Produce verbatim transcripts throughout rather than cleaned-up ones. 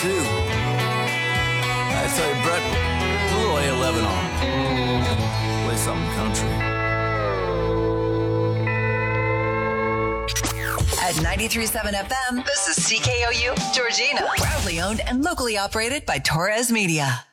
too. I tell you, Brett, put a little A eleven on. Play something country. At ninety-three point seven F M, this is C K O U, Georgina. Proudly owned and locally operated by Torres Media.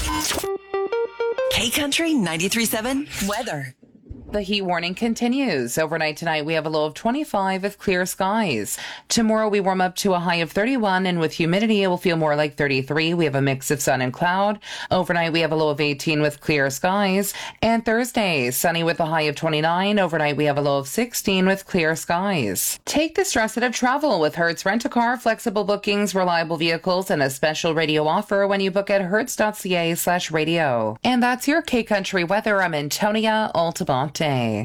K-Country ninety-three point seven weather. The heat warning continues. Overnight tonight, we have a low of twenty-five with clear skies. Tomorrow, we warm up to a high of thirty-one, and with humidity, it will feel more like thirty-three. We have a mix of sun and cloud. Overnight, we have a low of eighteen with clear skies. And Thursday, sunny with a high of twenty-nine. Overnight, we have a low of sixteen with clear skies. Take the stress out of travel with Hertz Rent-A-Car, flexible bookings, reliable vehicles, and a special radio offer when you book at hertz.ca slash radio. And that's your K-Country weather. I'm Antonia Altamonte.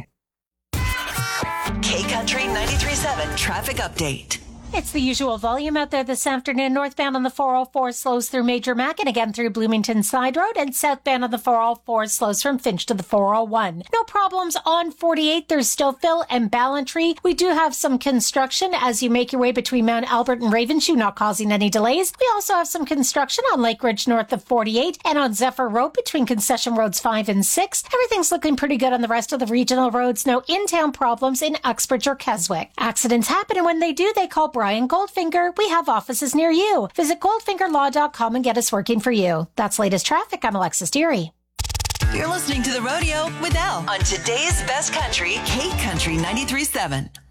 K-Country ninety-three point seven traffic update. It's the usual volume out there this afternoon. Northbound on the four oh four slows through Major Mac and again through Bloomington Side Road, and southbound on the four oh four slows from Finch to the four oh one. No problems on forty-eight. There's still Phil and Ballantree. We do have some construction as you make your way between Mount Albert and Ravenshoe, not causing any delays. We also have some construction on Lake Ridge north of forty-eight and on Zephyr Road between concession roads five and six. Everything's looking pretty good on the rest of the regional roads. No in-town problems in Uxbridge or Keswick. Accidents happen, and when they do, they call Brian Goldfinger. We have offices near you. Visit goldfinger law dot com and get us working for you. That's latest traffic. I'm Alexis Deary. You're listening to The Rodeo with Elle on today's best country, K-Country ninety-three point seven.